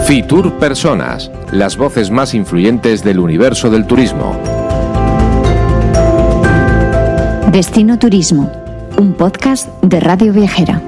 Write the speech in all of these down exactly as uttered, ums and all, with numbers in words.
Fitur Personas, las voces más influyentes del universo del turismo. Destino Turismo, un podcast de Radio Viajera.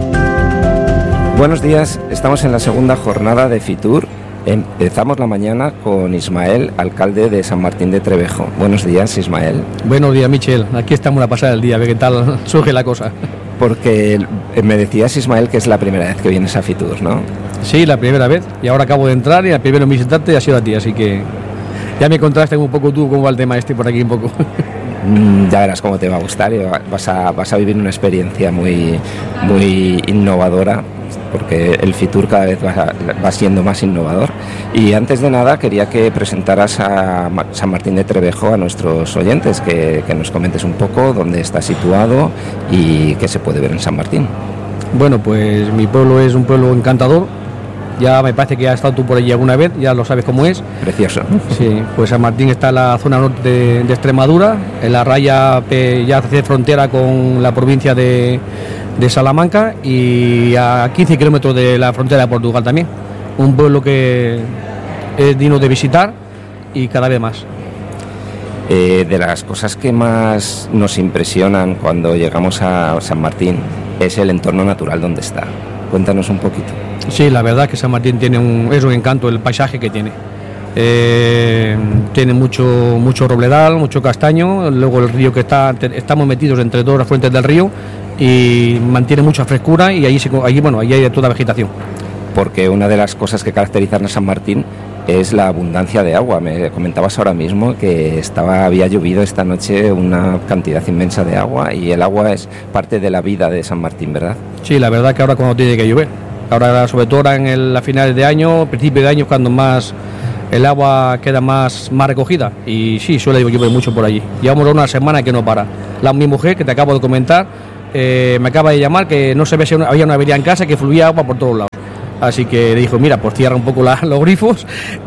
Buenos días, estamos en la segunda jornada de Fitur. Empezamos la mañana con Ismael, alcalde de San Martín de Trevejo. Buenos días, Ismael. Buenos días, Michel. Aquí estamos a pasar el día, a ver qué tal surge la cosa. Porque me decías, Ismael, que es la primera vez que vienes a Fitur, ¿no? Sí, la primera vez. Y ahora acabo de entrar y el primero en visitarte ha sido a ti, así que ya me contaste un poco tú cómo va el tema este por aquí un poco. Ya verás cómo te va a gustar y vas a, vas a vivir una experiencia muy, muy innovadora, porque el Fitur cada vez va, va siendo más innovador. Y antes de nada quería que presentaras a San Martín de Trevejo a nuestros oyentes, que, que nos comentes un poco dónde está situado y qué se puede ver en San Martín. Bueno, pues mi pueblo es un pueblo encantador. Ya me parece que has estado tú por allí alguna vez, ya lo sabes cómo es. Precioso. Sí, pues San Martín está en la zona norte de, de Extremadura, en la raya eh, ya hace frontera con la provincia de, de Salamanca y a quince kilómetros de la frontera de Portugal también. Un pueblo que es digno de visitar y cada vez más. Eh, de las cosas que más nos impresionan cuando llegamos a San Martín es el entorno natural donde está. Cuéntanos un poquito. Sí, la verdad es que San Martín tiene un, es un encanto el paisaje que tiene. Eh, tiene mucho mucho robledal, mucho castaño, luego el río que está, estamos metidos entre todas las fuentes del río y mantiene mucha frescura y allí, se, allí, bueno, allí hay toda vegetación. Porque una de las cosas que caracterizan a San Martín es la abundancia de agua. Me comentabas ahora mismo que estaba había llovido esta noche una cantidad inmensa de agua y el agua es parte de la vida de San Martín, ¿verdad? Sí, la verdad que ahora cuando tiene que llover. Ahora, sobre todo ahora en el, a finales de año, principio de año, cuando más el agua queda más, más recogida. Y sí, suele llover mucho por allí. Llevamos una semana que no para. La, mi mujer, que te acabo de comentar, eh, me acaba de llamar que no se ve si una, había una avería en casa que fluía agua por todos lados. Así que le dijo, mira, pues cierra un poco la, los grifos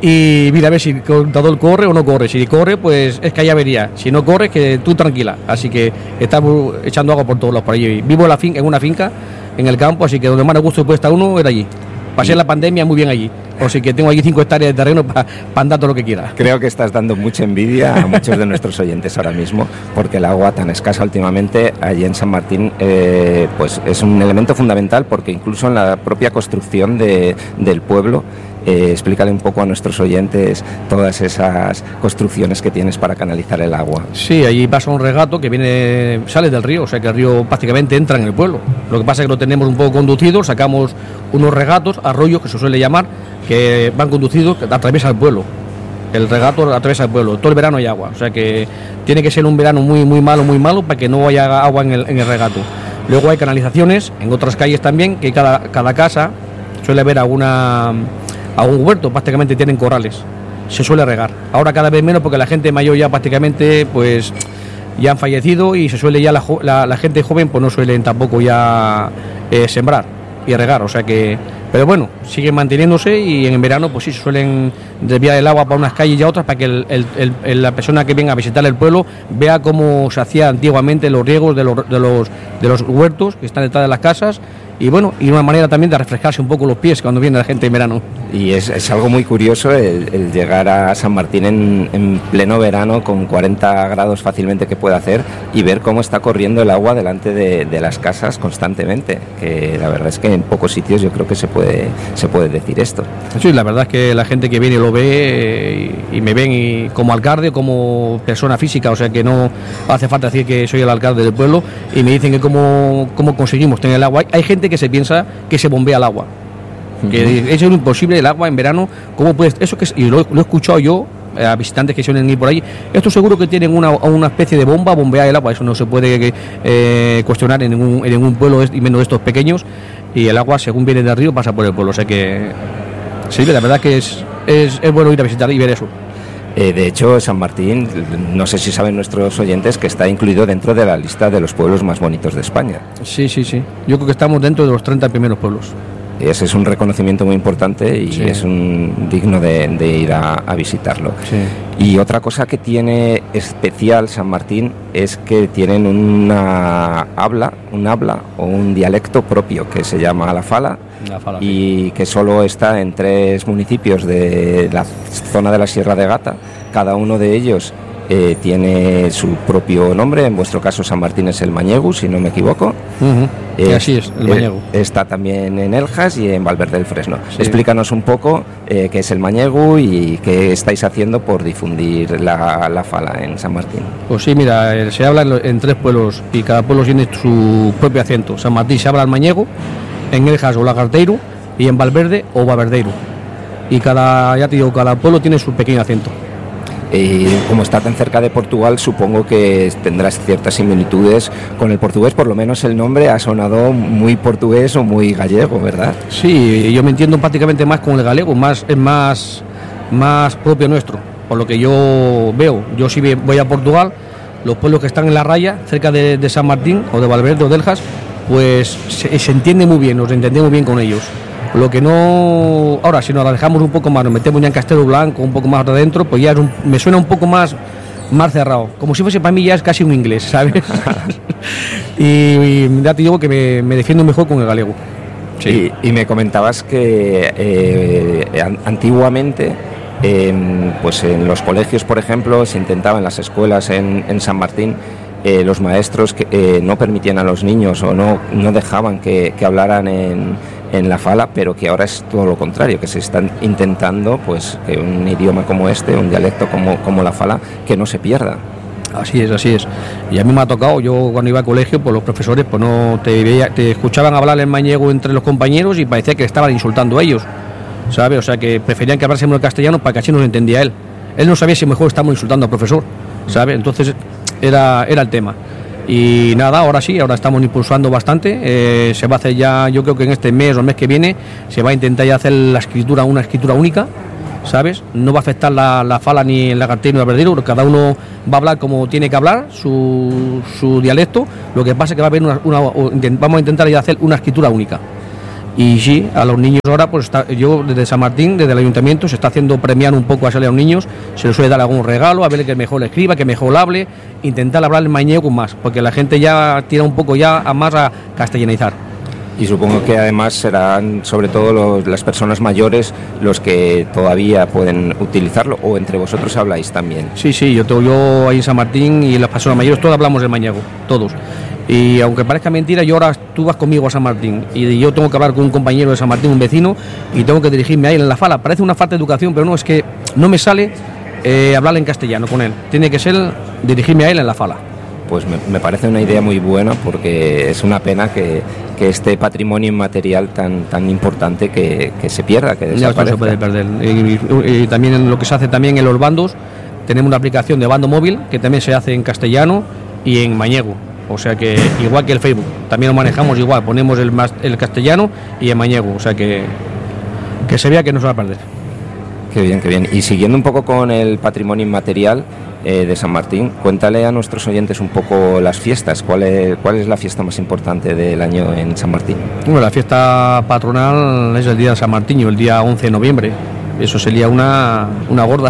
y mira a ver si el contador corre o no corre. Si corre, pues es que hay avería. Si no corre, que tú tranquila. Así que estamos echando agua por todos lados por allí. Vivo en, la finca, en una finca, en el campo, así que donde más gusto puede estar uno era allí. Pasé la pandemia muy bien allí, así que tengo allí cinco hectáreas de terreno para pa andar todo lo que quiera. Creo que estás dando mucha envidia a muchos de nuestros oyentes ahora mismo, porque el agua tan escasa últimamente allí en San Martín eh, pues es un elemento fundamental, porque incluso en la propia construcción de, del pueblo, eh, explícale un poco a nuestros oyentes todas esas construcciones que tienes para canalizar el agua. Sí, allí pasa un regato que viene, sale del río, o sea que el río prácticamente entra en el pueblo. Lo que pasa es que lo tenemos un poco conducido, sacamos unos regatos, arroyos que se suele llamar, que van conducidos, que atraviesan el pueblo. El regato atraviesa el pueblo, todo el verano hay agua, o sea que tiene que ser un verano muy muy malo, muy malo para que no haya agua en el, en el regato. Luego hay canalizaciones, en otras calles también, que cada, cada casa suele haber alguna, algún huerto, prácticamente tienen corrales, se suele regar. Ahora cada vez menos porque la gente mayor ya prácticamente pues ya han fallecido y se suele ya la, la, la gente joven pues no suelen tampoco ya eh, sembrar y regar, o sea que, pero bueno, siguen manteniéndose y en verano pues sí se suelen desviar el agua para unas calles y a otras para que el, el, el, la persona que venga a visitar el pueblo vea cómo se hacía antiguamente los riegos de los, de los, de los huertos que están detrás de las casas. Y bueno, y una manera también de refrescarse un poco los pies cuando viene la gente en verano. Y es, es algo muy curioso el, el llegar a San Martín en, en pleno verano con cuarenta grados fácilmente que puede hacer y ver cómo está corriendo el agua delante de, de las casas constantemente, que la verdad es que en pocos sitios yo creo que se puede, se puede decir esto. Sí, la verdad es que la gente que viene lo ve eh, y, y me ven y, como alcalde, como persona física, o sea que no hace falta decir que soy el alcalde del pueblo y me dicen que cómo, cómo conseguimos tener el agua. Hay gente que se piensa que se bombea el agua, uh-huh. que es imposible el agua en verano, ¿cómo puedes? Eso que y lo, lo he escuchado yo a visitantes que suelen ir por ahí, esto seguro que tienen una, una especie de bomba a bombear el agua, eso no se puede eh, cuestionar en ningún, en ningún pueblo y menos de estos pequeños, y el agua según viene del río pasa por el pueblo, o sea que sí, la verdad que es, es, es bueno ir a visitar y ver eso. Eh, de hecho, San Martín, no sé si saben nuestros oyentes, que está incluido dentro de la lista de los pueblos más bonitos de España. Sí, sí, sí. Yo creo que estamos dentro de los treinta primeros pueblos. ese es un reconocimiento muy importante y sí. es un digno de, de ir a, a visitarlo. Sí. Y otra cosa que tiene especial San Martín es que tienen una habla, un habla o un dialecto propio que se llama la Fala, la Fala y sí. que solo está en tres municipios de la zona de la Sierra de Gata. Cada uno de ellos Eh, tiene su propio nombre, en vuestro caso San Martín es el Mañegu, si no me equivoco. Uh-huh. Eh, y así es, el Mañegu. Eh, está también en Eljas y en Valverde del Fresno. Sí. Explícanos un poco eh, qué es el Mañegu y qué estáis haciendo por difundir la, la Fala en San Martín. Pues sí, mira, eh, se habla en, lo, en tres pueblos y cada pueblo tiene su propio acento. San Martín se habla el Mañegu, en Eljas o Lagarteiro y en Valverde o Valverdeiro. Y cada, ya te digo, cada pueblo tiene su pequeño acento. Y como está tan cerca de Portugal, supongo que tendrás ciertas similitudes con el portugués, por lo menos el nombre ha sonado muy portugués o muy gallego, ¿verdad? Sí, yo me entiendo prácticamente más con el galego, más, es más, más propio nuestro, por lo que yo veo. Yo si voy a Portugal, los pueblos que están en la raya, cerca de, de San Martín o de Valverde o de Eljas, pues se, se entiende muy bien, nos entendemos bien con ellos. Lo que no... Ahora, si nos alejamos un poco más, nos metemos ya en Castelo Blanco, un poco más adentro, pues ya es un, me suena un poco más, más cerrado. Como si fuese para mí ya es casi un inglés, ¿sabes? y, y ya te digo que me, me defiendo mejor con el galego. Sí. Y, y me comentabas que eh, an- antiguamente, eh, pues en los colegios, por ejemplo, se intentaba en las escuelas en, en San Martín, eh, los maestros que eh, no permitían a los niños o no, no dejaban que, que hablaran en... en la Fala, pero que ahora es todo lo contrario, que se están intentando pues que un idioma como este, un dialecto como, como la Fala, que no se pierda. Así es, así es. Y a mí me ha tocado, yo cuando iba al colegio, pues los profesores pues no te veía, te escuchaban hablar en mañego entre los compañeros y parecía que estaban insultando a ellos, ¿sabes? O sea, que preferían que hablásemos en castellano para que así nos entendía él. Él no sabía si mejor estábamos insultando al profesor, ¿sabes? Entonces era, era el tema. Y nada, ahora sí, ahora estamos impulsando bastante, eh, se va a hacer ya, yo creo que en este mes o el mes que viene, se va a intentar ya hacer la escritura, una escritura única, ¿sabes? No va a afectar la, la Fala ni el Lagarteiro ni el Valverdero, cada uno va a hablar como tiene que hablar, su, su dialecto, lo que pasa es que va a haber una, una, vamos a intentar ya hacer una escritura única. Y sí, a los niños ahora, pues está, yo desde San Martín, desde el ayuntamiento, se está haciendo premiar un poco a salir a los niños, se les suele dar algún regalo, a ver que mejor le escriba, que mejor hable, intentar hablar el mañego más, porque la gente ya tira un poco ya a más a castellanizar. Y supongo que además serán sobre todo los, las personas mayores los que todavía pueden utilizarlo, o entre vosotros habláis también. Sí, sí, yo, tengo, yo ahí en San Martín y las personas mayores todos hablamos el mañego, todos. Y aunque parezca mentira, yo ahora tú vas conmigo a San Martín y yo tengo que hablar con un compañero de San Martín, un vecino, y tengo que dirigirme a él en la Fala. Parece una falta de educación, pero no, es que no me sale eh, hablar en castellano con él. Tiene que ser dirigirme a él en la Fala. Pues me, me parece una idea muy buena, porque es una pena que, que este patrimonio inmaterial tan tan importante que, que se pierda, que desaparezca. Ya, no se puede perder. Y, y, y también en lo que se hace también en los bandos, tenemos una aplicación de bando móvil que también se hace en castellano y en mañego. O sea que igual que el Facebook, también lo manejamos igual, ponemos el, el castellano y el mañego, o sea que, que se vea que no se va a perder. Qué bien, qué bien. Y siguiendo un poco con el patrimonio inmaterial eh, de San Martín, cuéntale a nuestros oyentes un poco las fiestas. ¿Cuál es, cuál es la fiesta más importante del año en San Martín? Bueno, la fiesta patronal es el día de San Martín, el día once de noviembre. Eso sería una, una gorda.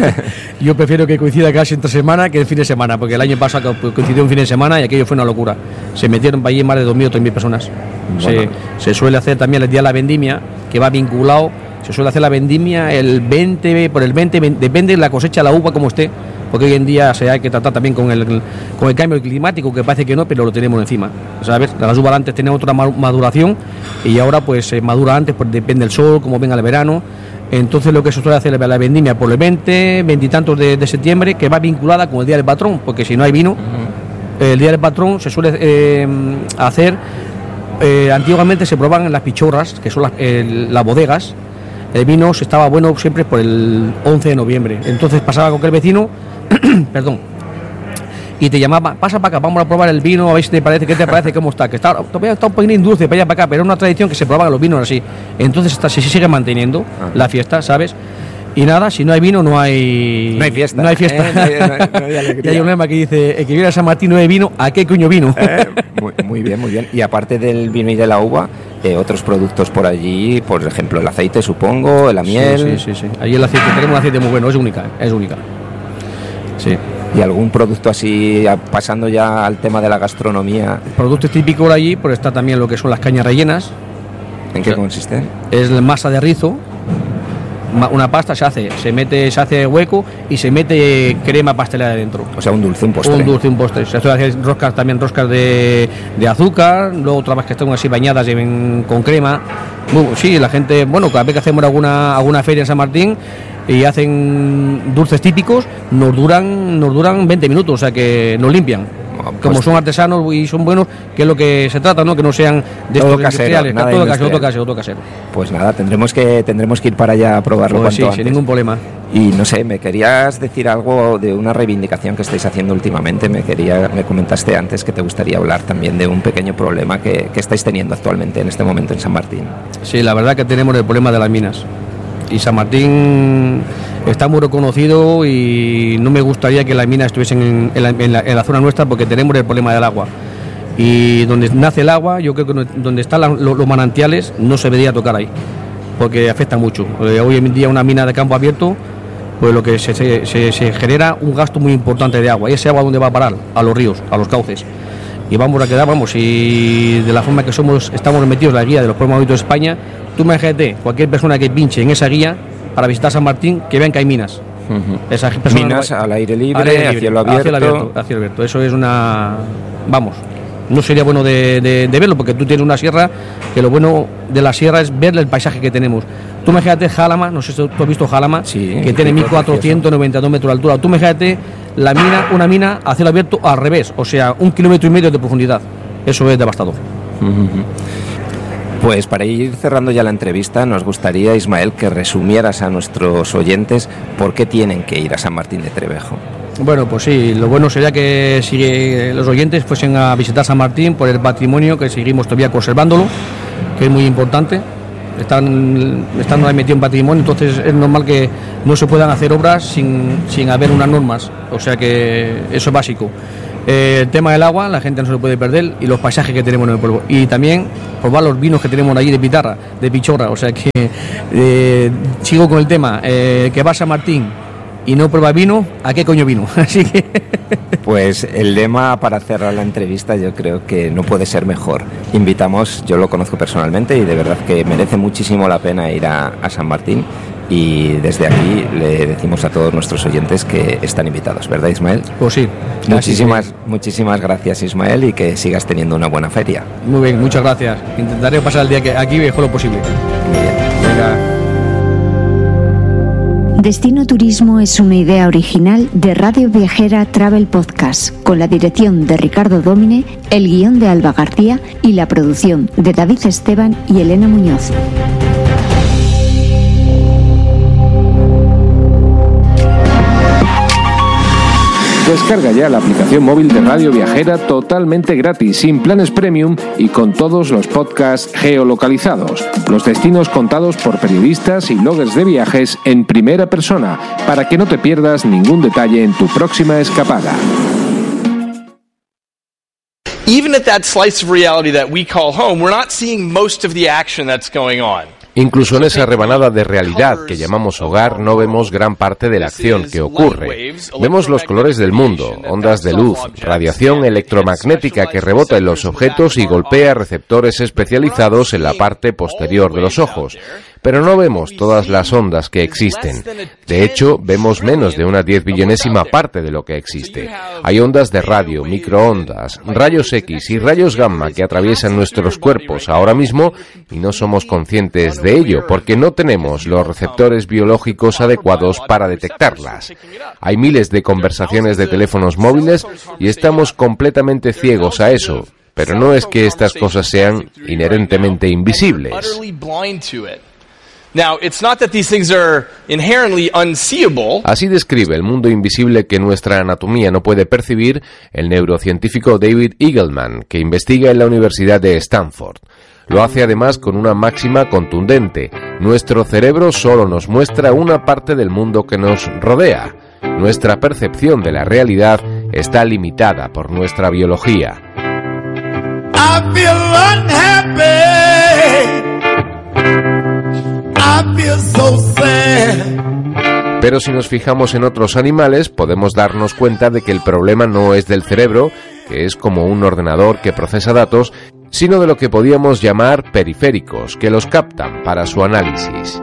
Yo prefiero que coincida casi entre semana que el fin de semana, porque el año pasado coincidió un fin de semana y aquello fue una locura. Se metieron para allí más de dos mil o tres mil personas. Bueno. Se, se suele hacer también el día de la vendimia, que va vinculado. Se suele hacer la vendimia el veinte, por el veinte, veinte, depende de la cosecha de la uva como esté, porque hoy en día se hay que tratar también con el, con el cambio climático, que parece que no, pero lo tenemos encima, ¿sabes? Las uvas antes tenían otra maduración y ahora pues se madura antes, pues depende del sol, como venga el verano. Entonces lo que se suele hacer es la vendimia por el veinte, veinte y tantos de, de septiembre, que va vinculada con el día del patrón, porque si no hay vino, uh-huh. el día del patrón se suele eh, hacer, eh, antiguamente se probaban en las pichorras, que son las, eh, las bodegas. El vino se estaba bueno siempre por el once de noviembre. Entonces pasaba con aquel vecino, perdón, y te llamaba, pasa para acá, vamos a probar el vino, a ver si te parece, qué te parece, cómo está. Que está, todavía está un poquito dulce para allá para acá, pero es una tradición que se probaban los vinos así. Entonces está, se sigue manteniendo ah. la fiesta, ¿sabes? Y nada, si no hay vino, no hay... No hay fiesta. No hay fiesta. Eh, no hay, no hay, no hay alegría. Y hay un lema que dice, el que viene a San Martín no hay vino, ¿a qué coño vino? Eh, muy, muy bien, muy bien. Y aparte del vino y de la uva, eh, otros productos por allí, por ejemplo el aceite, supongo, la miel. Sí, sí, sí, sí. Allí el aceite, tenemos un aceite muy bueno, es única, es única. Sí. ¿Y algún producto así, pasando ya al tema de la gastronomía? Productos típicos de allí, pues está también lo que son las cañas rellenas. ¿En qué consiste? Es la masa de rizo, una pasta se hace, se mete, se hace hueco y se mete crema pastelera dentro. O sea, un dulce, un postre. Un dulce, un postre. Se hace roscas, también roscas de, de azúcar, luego otras que están así bañadas en, con crema. Muy, sí, la gente, bueno, cada vez que hacemos alguna, alguna feria en San Martín y hacen dulces típicos, nos duran, nos duran veinte minutos, o sea que nos limpian. Pues como son artesanos y son buenos, que es lo que se trata, ¿no? Que no sean de todo estos casero, industriales, nada todo industrial. casero, todo casero, todo casero. Pues nada, tendremos que tendremos que ir para allá a probarlo Pues cuanto sí, antes. sin ningún problema. Y no sé, me querías decir algo de una reivindicación que estáis haciendo últimamente. Me quería, me comentaste antes que te gustaría hablar también de un pequeño problema que, que estáis teniendo actualmente en este momento en San Martín. Sí, la verdad que tenemos el problema de las minas. Y San Martín está muy reconocido y no me gustaría que las minas estuviesen en, en, la, en, la, en la zona nuestra, porque tenemos el problema del agua. Y donde nace el agua, yo creo que no, donde están la, los, los manantiales, no se debería tocar ahí, porque afecta mucho. Eh, hoy en día una mina de campo abierto, pues lo que se, se, se, se genera un gasto muy importante de agua. ¿Y ese agua dónde va a parar? A los ríos, a los cauces. Y vamos a quedar, vamos, y de la forma que somos, estamos metidos en la guía de los pueblos bonitos de España, tú imagínate, cualquier persona que pinche en esa guía para visitar San Martín, que vean que hay minas. Uh-huh. Esas minas no va... al aire libre, al aire libre, a cielo abierto. A cielo abierto, a cielo abierto. Eso es una... Vamos, no sería bueno de, de, de verlo, porque tú tienes una sierra, que lo bueno de la sierra es ver el paisaje que tenemos. Tú imagínate Jálama, no sé si tú has visto Jálama, sí, que tiene mil cuatrocientos noventa y dos metros de altura. Tú imagínate la mina, una mina a cielo abierto al revés, o sea, un kilómetro y medio de profundidad. Eso es devastador. Uh-huh. Pues para ir cerrando ya la entrevista, nos gustaría, Ismael, que resumieras a nuestros oyentes por qué tienen que ir a San Martín de Trevejo. Bueno, pues sí, lo bueno sería que si los oyentes fuesen a visitar San Martín por el patrimonio, que seguimos todavía conservándolo, que es muy importante. Están, están metidos en patrimonio, entonces es normal que no se puedan hacer obras sin, sin haber unas normas, o sea que eso es básico. Eh, el tema del agua, la gente no se lo puede perder, y los paisajes que tenemos en el pueblo, y también probar los vinos que tenemos allí de Pitarra, de Pichorra, o sea que eh, sigo con el tema, eh, que va a San Martín y no prueba vino, ¿a qué coño vino? Así que... Pues el lema para cerrar la entrevista yo creo que no puede ser mejor. Invitamos, yo lo conozco personalmente y de verdad que merece muchísimo la pena ir a, a San Martín, y desde aquí le decimos a todos nuestros oyentes que están invitados, ¿verdad, Ismael? Pues sí. Muchísimas, muchísimas gracias, Ismael, y que sigas teniendo una buena feria. Muy bien, muchas gracias. Intentaré pasar el día que aquí mejor lo posible. Muy bien. Venga. Destino Turismo es una idea original de Radio Viajera Travel Podcast, con la dirección de Ricardo Dómine, el guión de Alba García y la producción de David Esteban y Elena Muñoz. Descarga ya la aplicación móvil de Radio Viajera totalmente gratis, sin planes premium y con todos los podcasts geolocalizados. Los destinos contados por periodistas y bloggers de viajes en primera persona, para que no te pierdas ningún detalle en tu próxima escapada. Even at that slice of reality that we call home, we're not seeing most of the action that's going on. Incluso en esa rebanada de realidad que llamamos hogar no vemos gran parte de la acción que ocurre. Vemos los colores del mundo, ondas de luz, radiación electromagnética que rebota en los objetos y golpea receptores especializados en la parte posterior de los ojos. Pero no vemos todas las ondas que existen. De hecho, vemos menos de una diez billonésima parte de lo que existe. Hay ondas de radio, microondas, rayos X y rayos gamma que atraviesan nuestros cuerpos ahora mismo y no somos conscientes de ello porque no tenemos los receptores biológicos adecuados para detectarlas. Hay miles de conversaciones de teléfonos móviles y estamos completamente ciegos a eso. Pero no es que estas cosas sean inherentemente invisibles. Now, it's not that these things are inherently unseeable. Así describe el mundo invisible que nuestra anatomía no puede percibir el neurocientífico David Eagleman, que investiga en la Universidad de Stanford. Lo hace además con una máxima contundente: nuestro cerebro solo nos muestra una parte del mundo que nos rodea. Nuestra percepción de la realidad está limitada por nuestra biología. I feel unhappy. Pero si nos fijamos en otros animales, podemos darnos cuenta de que el problema no es del cerebro, que es como un ordenador que procesa datos, sino de lo que podíamos llamar periféricos, que los captan para su análisis.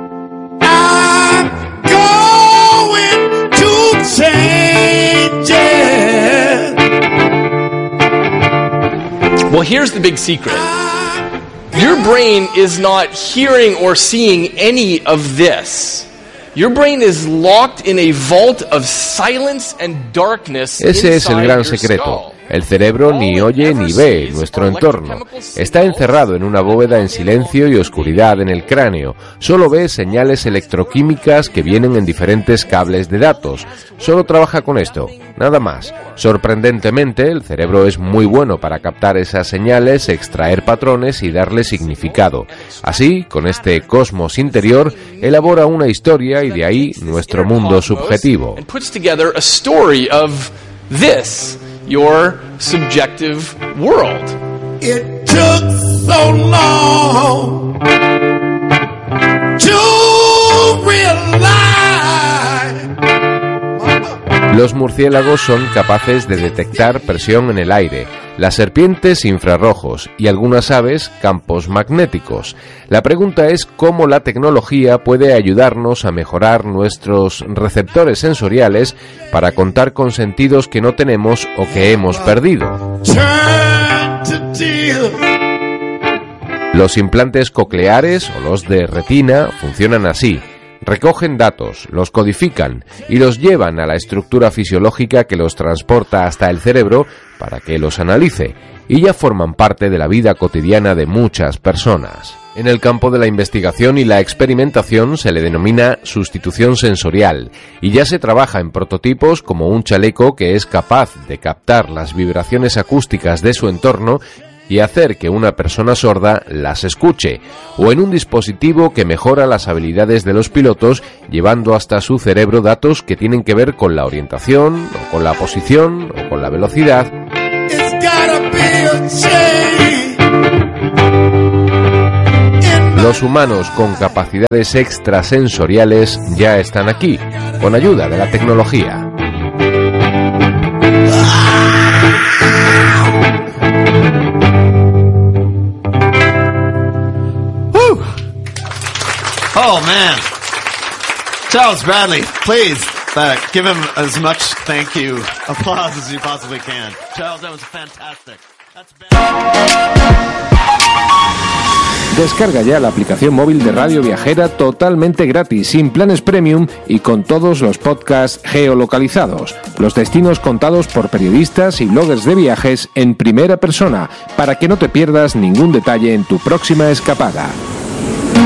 Well, here's the big secret. Your brain is not hearing or seeing any of this. Your brain is locked in a vault of silence and darkness. Ese es el gran secreto. El cerebro ni oye ni ve nuestro entorno. Está encerrado en una bóveda en silencio y oscuridad en el cráneo. Solo ve señales electroquímicas que vienen en diferentes cables de datos. Solo trabaja con esto, nada más. Sorprendentemente, el cerebro es muy bueno para captar esas señales, extraer patrones y darle significado. Así, con este cosmos interior, elabora una historia y de ahí nuestro mundo subjetivo. Your subjective world. It took so long to realize. Los murciélagos son capaces de detectar presión en el aire, las serpientes infrarrojos y algunas aves campos magnéticos. La pregunta es cómo la tecnología puede ayudarnos a mejorar nuestros receptores sensoriales para contar con sentidos que no tenemos o que hemos perdido. Los implantes cocleares o los de retina funcionan así. Recogen datos, los codifican y los llevan a la estructura fisiológica que los transporta hasta el cerebro para que los analice, y ya forman parte de la vida cotidiana de muchas personas. En el campo de la investigación y la experimentación se le denomina sustitución sensorial, y ya se trabaja en prototipos como un chaleco que es capaz de captar las vibraciones acústicas de su entorno y hacer que una persona sorda las escuche, o en un dispositivo que mejora las habilidades de los pilotos llevando hasta su cerebro datos que tienen que ver con la orientación, o con la posición, o con la velocidad. Los humanos con capacidades extrasensoriales ya están aquí, con ayuda de la tecnología. Oh, man. Charles Bradley, please uh, give him as much thank you applause as you possibly can. Charles, that was fantastic. That's Descarga ya la aplicación móvil de Radio Viajera totalmente gratis, sin planes premium y con todos los podcasts geolocalizados. Los destinos contados por periodistas y bloggers de viajes en primera persona, para que no te pierdas ningún detalle en tu próxima escapada.